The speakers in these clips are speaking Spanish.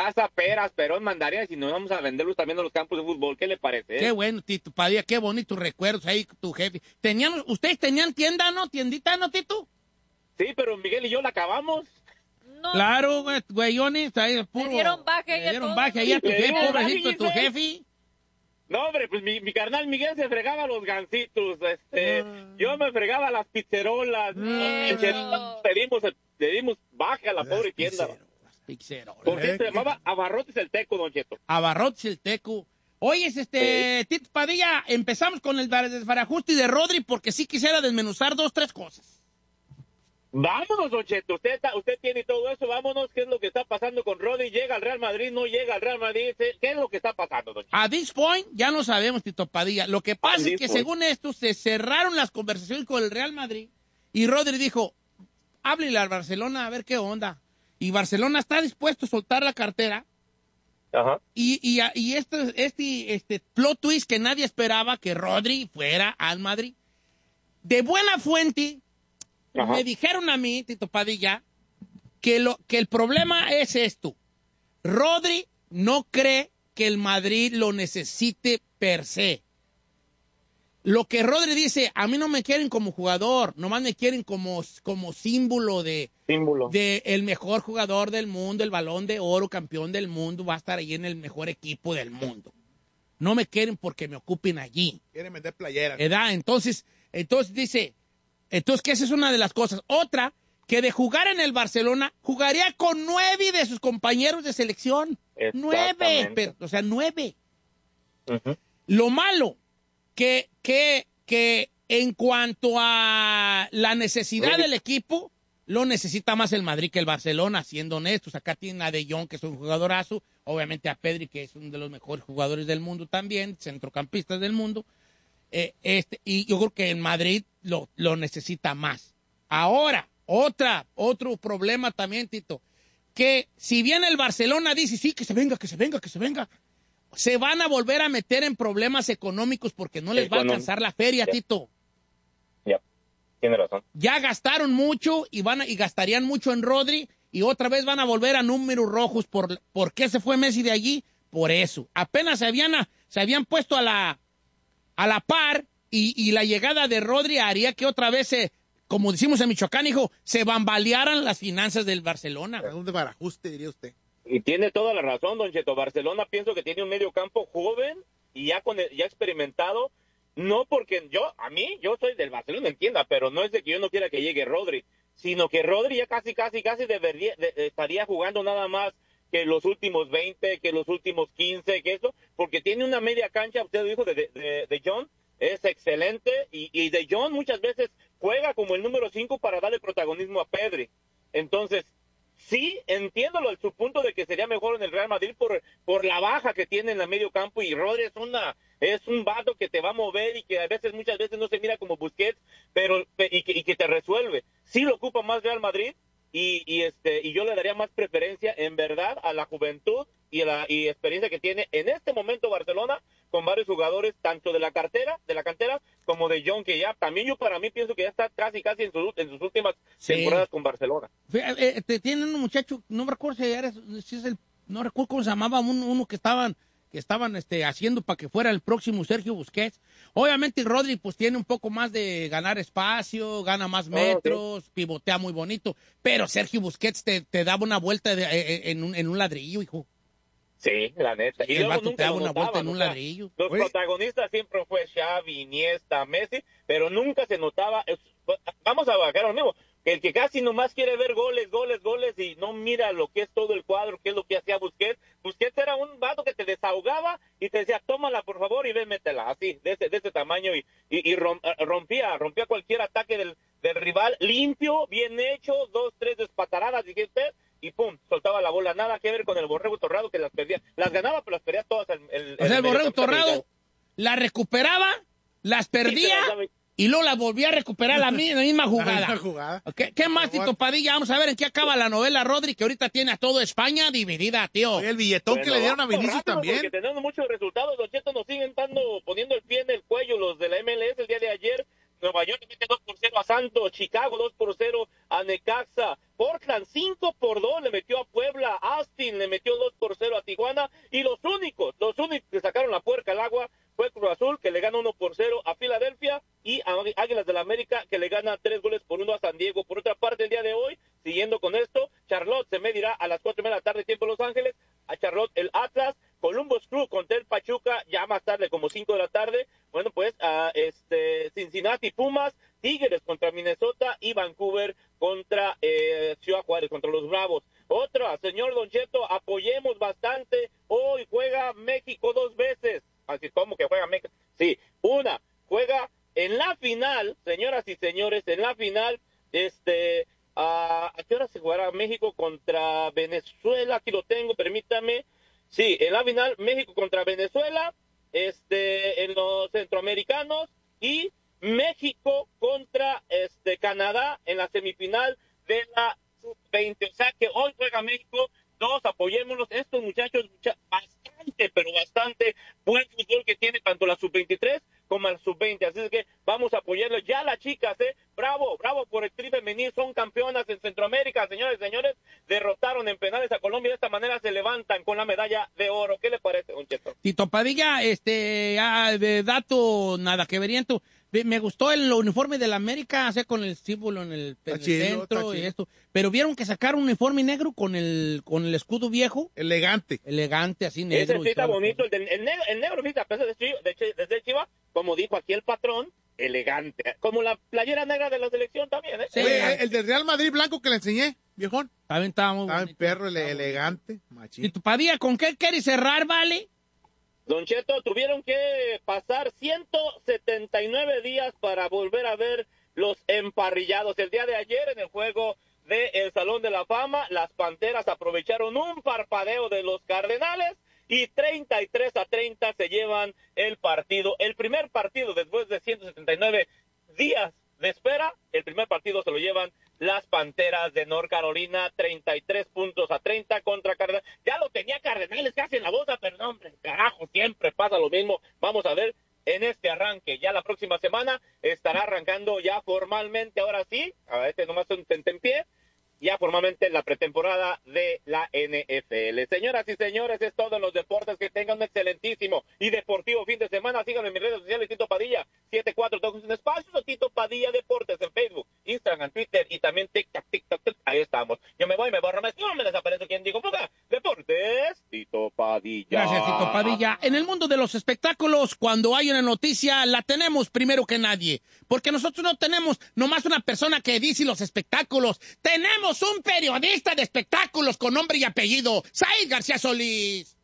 casa, peras, perón, mandarinas y nos vamos a venderlos también a los campos de fútbol. ¿Qué le parece? Qué bueno, Tito Padilla, qué bonitos recuerdos ahí, tu jefe. ¿Ustedes tenían tienda, no? ¿Tiendita, no, Tito? Sí, pero Miguel y yo la acabamos. No. Claro, güeyones, ahí puro. Le dieron baje Le dieron a baje ahí a tu Le jefe, dimos pobrecito de baje, tu Giselle. jefe. No, hombre, pues mi carnal Miguel se fregaba los gancitos, yo me fregaba las pizzerolas. Eso. Le dimos baja a la pobre tienda. Pixeros. Porque se llamaba Abarrotes el Teco, Don Cheto. Abarrotes el Teco. Oye, Tito Padilla, empezamos con el desbarajuste de Rodri porque sí quisiera desmenuzar 2, 3 cosas. Vámonos, Don Cheto, usted tiene todo eso, vámonos, ¿qué es lo que está pasando con Rodri? ¿Llega al Real Madrid? ¿No llega al Real Madrid? ¿Qué es lo que está pasando, Don Cheto? A this point ya no sabemos, Tito Padilla. Lo que pasa es que según esto se cerraron las conversaciones con el Real Madrid y Rodri dijo, háblele al Barcelona a ver qué onda. Y Barcelona está dispuesto a soltar la cartera. Ajá. Y este plot twist que nadie esperaba, que Rodri fuera al Madrid. De buena fuente, Ajá. me dijeron a mí, Tito Padilla, que el problema es esto. Rodri no cree que el Madrid lo necesite per se. Lo que Rodri dice, a mí no me quieren como jugador, nomás me quieren como símbolo de el mejor jugador del mundo, el Balón de Oro, campeón del mundo, va a estar ahí en el mejor equipo del mundo. No me quieren porque me ocupen allí. Quieren vender playeras. Entonces dice, que esa es una de las cosas. Otra, que de jugar en el Barcelona, jugaría con 9 de sus compañeros de selección. 9, 9. Uh-huh. Lo malo, que en cuanto a la necesidad del equipo, lo necesita más el Madrid que el Barcelona, siendo honestos. Acá tiene a De Jong, que es un jugadorazo, obviamente a Pedri, que es uno de los mejores jugadores del mundo también, centrocampistas del mundo, y yo creo que el Madrid lo necesita más. Ahora, otro problema también, Tito, que si bien el Barcelona dice, sí, que se venga, se van a volver a meter en problemas económicos porque no les va a alcanzar la feria, Tito. Ya, tiene razón. Ya gastaron mucho y gastarían mucho en Rodri y otra vez van a volver a números rojos. ¿Por qué se fue Messi de allí? Por eso. Apenas se habían puesto a la par y la llegada de Rodri haría que otra vez como decimos en Michoacán, hijo, se bambalearan las finanzas del Barcelona. ¿A dónde barajuste, diría usted? Y tiene toda la razón, Don Cheto. Barcelona pienso que tiene un medio campo joven y ya experimentado. No porque yo soy del Barcelona, entienda, pero no es de que yo no quiera que llegue Rodri, sino que Rodri ya casi estaría jugando nada más que los últimos 20, que los últimos 15, que eso, porque tiene una media cancha, usted dijo, de Jong, es excelente, y de Jong muchas veces juega como el número 5 para darle protagonismo a Pedri. Entonces, sí, entiendo su punto de que sería mejor en el Real Madrid por la baja que tiene en el medio campo, y Rodri es un vato que te va a mover y que muchas veces no se mira como Busquets, pero y que te resuelve. Sí lo ocupa más Real Madrid y yo le daría más preferencia en verdad a la juventud y experiencia que tiene en este momento Barcelona con varios jugadores tanto de la cantera como de Jong, que ya también para mí pienso que ya está casi en sus últimas temporadas con Barcelona. Tienen un muchacho, no me recuerdo no recuerdo cómo se llamaba, uno que estaban haciendo para que fuera el próximo Sergio Busquets. Obviamente Rodri pues tiene un poco más de ganar espacio, gana más metros, pivotea muy bonito, pero Sergio Busquets te daba una vuelta en un ladrillo, hijo. Sí, la neta. Y el luego vato nunca te daba lo una notaban, vuelta en un ladrillo. Los protagonistas siempre fue Xavi, Iniesta, Messi, pero nunca se notaba. Vamos a bajar lo mismo. El que casi nomás quiere ver goles y no mira lo que es todo el cuadro, qué es lo que hacía Busquets. Busquets era un vato que te desahogaba y te decía, tómala por favor y ven, métela, así, de ese tamaño y rompía cualquier ataque del rival, limpio, bien hecho, 2, 3 despataradas, dijiste, y pum, soltaba la bola. Nada que ver con el Borrego Torrado que las perdía. Las ganaba, pero las perdía todas. El Borrego Torrado las recuperaba, las perdía y luego las volvía a recuperar la misma jugada. ¿Qué más, Tito Padilla? Vamos a ver en qué acaba la novela Rodri, que ahorita tiene a toda España dividida, tío. Oye, el billetón que le dieron a Vinicius también. Porque tenemos muchos resultados. Don Cheto, nos siguen poniendo el pie en el cuello los de la MLS el día de ayer, Nueva York le mete 2-0 a Santos, Chicago 2-0 a Necaxa, Portland 5-2 le metió a Puebla, Austin le metió 2-0 a Tijuana, y los únicos que sacaron la puerca al agua fue Cruz Azul, que le gana 1-0 a Filadelfia, y a Águilas del la América, que le gana 3-1 a San Diego. Por otra parte, el día de hoy, siguiendo con esto, Charlotte se medirá a las 4:30 de la tarde, tiempo Los Ángeles, a Charlotte el Atlas, Columbus Crew contra el Pachuca, ya más tarde, como 5 de la tarde, bueno, pues, Cincinnati Pumas, Tigres contra Minnesota, y Vancouver contra Ciudad Juárez, contra los Bravos. Otra, señor Don Cheto, apoyemos bastante, hoy juega México 2 veces. Así como que juega México. Sí, una, juega en la final, señoras y señores, en la final, ¿a qué hora se jugará México contra Venezuela? Aquí lo tengo, permítame. Sí, en la final, México contra Venezuela, en los centroamericanos, y México contra Canadá en la semifinal de la sub-20. O sea que hoy juega México. Todos apoyémoslos, estos muchachos, bastante, pero bastante buen fútbol que tiene tanto la sub-23 como la sub-20, así es que vamos a apoyarlos. Ya las chicas, bravo por el tri femenil, son campeonas en Centroamérica, señores, derrotaron en penales a Colombia, de esta manera se levantan con la medalla de oro. ¿Qué le parece, Don Cheto? Tito Padilla, de dato nada que veriento, me gustó el uniforme de la América, o sea, con el símbolo en el centro y esto, pero vieron que sacaron un uniforme negro con el escudo viejo. Elegante, así negro. Ese sí está bonito, el negro, fíjate, a pesar de Chivas, como dijo aquí el patrón, elegante, como la playera negra de la selección también, Sí. Oye, el del Real Madrid blanco que le enseñé, viejón. También estaba muy bonito. Perro, elegante, machín. Tito Padilla, ¿con qué quieres cerrar, vale? Don Cheto, tuvieron que pasar 179 días para volver a ver los emparrillados. El día de ayer, en el juego del Salón de la Fama, las Panteras aprovecharon un parpadeo de los Cardenales y 33-30 se llevan el partido. El primer partido, después de 179 días de espera, el primer partido se lo llevan las Panteras de North Carolina, 33-30 contra Cardenales. Ya lo tenía Cardenales casi en la bolsa, pero no, hombre, carajo, siempre pasa lo mismo. Vamos a ver en este arranque. Ya la próxima semana estará arrancando ya formalmente, ahora sí, a nomás un tentempié, ya formalmente la pretemporada de la NFL. Señoras y señores, es todo en los deportes. Que tengan un excelentísimo y deportivo fin de semana. Síganme en mis redes sociales, Tito Padilla 74 en espacios, o Tito Padilla Deportes en Facebook, Instagram, Twitter y también TikTok. Ahí estamos. Yo me voy, me borro, me desaparezco. ¿Quién digo? Fuga. Deportes, Tito Padilla. Gracias, Tito Padilla. En el mundo de los espectáculos, cuando hay una noticia, la tenemos primero que nadie. Porque nosotros no tenemos nomás una persona que dice los espectáculos. Tenemos un periodista de espectáculos con nombre y apellido, Said García Solís.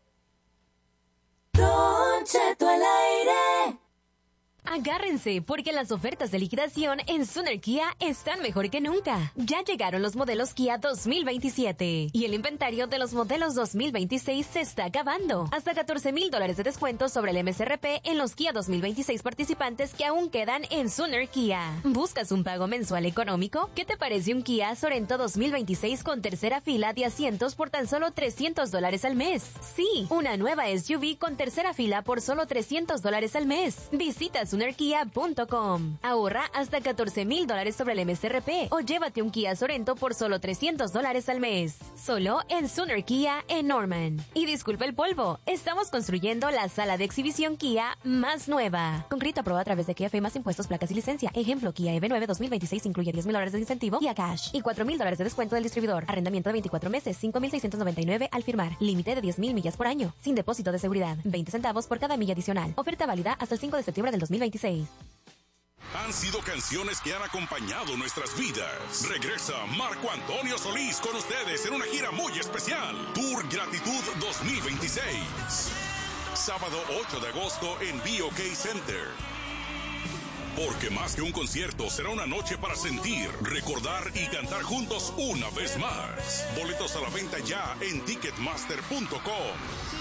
Don Cheto al aire. Agárrense, porque las ofertas de liquidación en Suner Kia están mejor que nunca. Ya llegaron los modelos Kia 2027 y el inventario de los modelos 2026 se está acabando. Hasta $14,000 de descuento sobre el MSRP en los Kia 2026 participantes que aún quedan en Suner Kia. ¿Buscas un pago mensual económico? ¿Qué te parece un Kia Sorento 2026 con tercera fila de asientos por tan solo $300 al mes? Sí, una nueva SUV con tercera fila por solo $300 al mes. Visita SunerKia.com. Ahorra hasta $14,000 sobre el MSRP o llévate un Kia Sorento por solo $300 al mes. Solo en Suner Kia en Norman. Y disculpa el polvo, estamos construyendo la sala de exhibición Kia más nueva. Con crédito aprobado a través de Kia Fe más impuestos, placas y licencia. Ejemplo, Kia EV9 2026 incluye $10,000 de incentivo y a cash y $4,000 de descuento del distribuidor. Arrendamiento de 24 meses, $5,699 al firmar. Límite de 10,000 millas por año. Sin depósito de seguridad. 20 centavos por cada milla adicional. Oferta válida hasta el 5 de septiembre del 2026. Han sido canciones que han acompañado nuestras vidas. Regresa Marco Antonio Solís con ustedes en una gira muy especial. Tour Gratitud 2026. Sábado 8 de agosto en BOK Center. Porque más que un concierto, será una noche para sentir, recordar y cantar juntos una vez más. Boletos a la venta ya en Ticketmaster.com.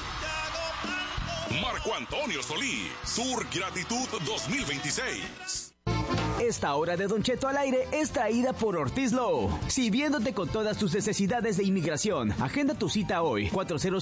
Marco Antonio Solís, Sur Gratitud 2026. Esta hora de Don Cheto al aire es traída por Ortiz Law. Sirviéndote con todas tus necesidades de inmigración. Agenda tu cita hoy.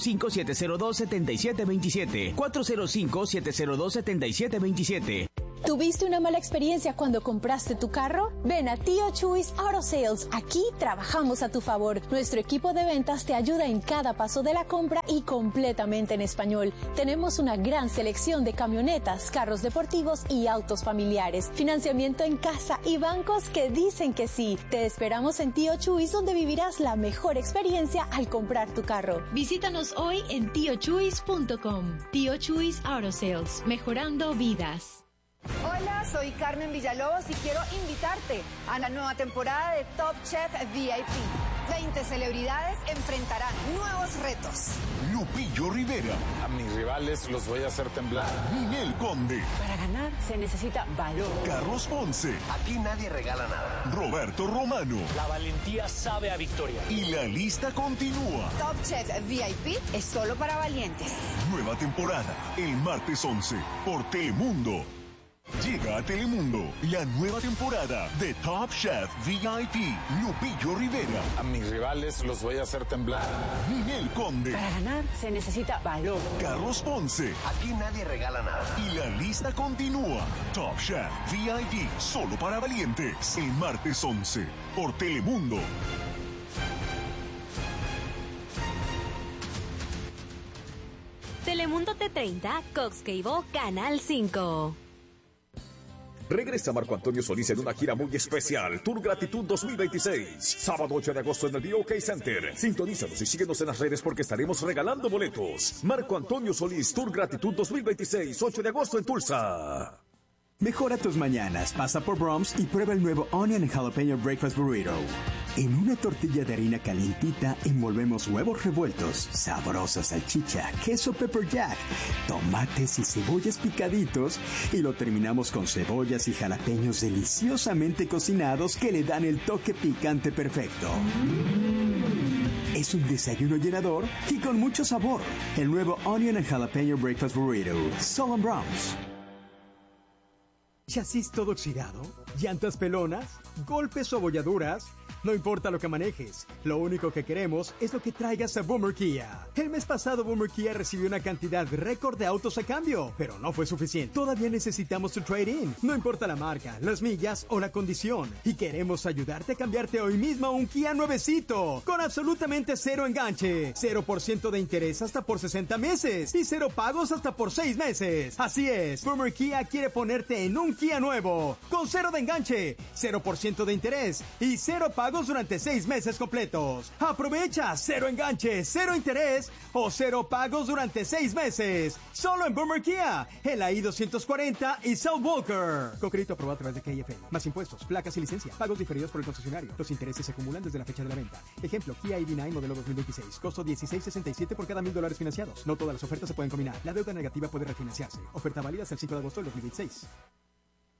405-702-7727. 405-702-7727. ¿Tuviste una mala experiencia cuando compraste tu carro? Ven a Tío Chuys Auto Sales. Aquí trabajamos a tu favor. Nuestro equipo de ventas te ayuda en cada paso de la compra y completamente en español. Tenemos una gran selección de camionetas, carros deportivos y autos familiares. Financiamiento en casa y bancos que dicen que sí. Te esperamos en Tío Chuys, donde vivirás la mejor experiencia al comprar tu carro. Visítanos hoy en tiochuys.com. Tío Chuys Auto Sales, mejorando vidas. Hola, soy Carmen Villalobos y quiero invitarte a la nueva temporada de Top Chef VIP. 20 celebridades enfrentarán nuevos retos. Lupillo Rivera. A mis rivales los voy a hacer temblar. Ninel Conde. Para ganar se necesita valor. Carlos Ponce. Aquí nadie regala nada. Roberto Romano. La valentía sabe a victoria. Y la lista continúa. Top Chef VIP es solo para valientes. Nueva temporada, el martes 11, por Telemundo. Llega a Telemundo la nueva temporada de Top Chef VIP. Lupillo Rivera. A mis rivales los voy a hacer temblar. Ninel Conde. Para ganar se necesita valor. Carlos Ponce. Aquí nadie regala nada. Y la lista continúa. Top Chef VIP, solo para valientes. El martes 11, por Telemundo. Telemundo T30, Cox Cable, Canal 5. Regresa Marco Antonio Solís en una gira muy especial, Tour Gratitud 2026, sábado 8 de agosto en el BOK Center. Sintonízanos y síguenos en las redes porque estaremos regalando boletos. Marco Antonio Solís, Tour Gratitud 2026, 8 de agosto en Tulsa. Mejora tus mañanas, pasa por Brahms y prueba el nuevo Onion Jalapeno Breakfast Burrito. En una tortilla de harina calientita envolvemos huevos revueltos, sabrosa salchicha, queso pepper jack, tomates y cebollas picaditos y lo terminamos con cebollas y jalapeños deliciosamente cocinados que le dan el toque picante perfecto. Es un desayuno llenador y con mucho sabor. El nuevo Onion and Jalapeno Breakfast Burrito, solo en Brahms. ¿Chasis todo oxidado? ¿Llantas pelonas? ¿Golpes o abolladuras? No importa lo que manejes, lo único que queremos es lo que traigas a Boomer Kia. El mes pasado Boomer Kia recibió una cantidad récord de autos a cambio, pero no fue suficiente. Todavía necesitamos tu trade-in, no importa la marca, las millas o la condición. Y queremos ayudarte a cambiarte hoy mismo a un Kia nuevecito, con absolutamente cero enganche, 0% de interés hasta por 60 meses y 0 pagos hasta por 6 meses. Así es, Boomer Kia quiere ponerte en un Kia nuevo, con 0 de enganche, 0% de interés y 0 pagos durante 6 meses completos. Aprovecha 0 enganche, 0 interés o 0 pagos durante 6 meses. Solo en Boomer Kia, en la I-240 y South Walker. Con crédito aprobado a través de KFN. Más impuestos, placas y licencia. Pagos diferidos por el concesionario. Los intereses se acumulan desde la fecha de la venta. Ejemplo, Kia EV9 modelo 2026. Costo $16.67 por cada $1,000 financiados. No todas las ofertas se pueden combinar. La deuda negativa puede refinanciarse. Oferta válida hasta el 5 de agosto del 2026.